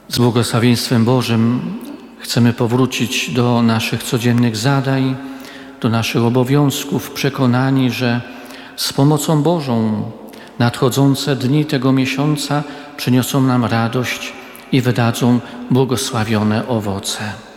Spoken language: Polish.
Z błogosławieństwem Bożym chcemy powrócić do naszych codziennych zadań, do naszych obowiązków, przekonani, że z pomocą Bożą nadchodzące dni tego miesiąca przyniosą nam radość i wydadzą błogosławione owoce.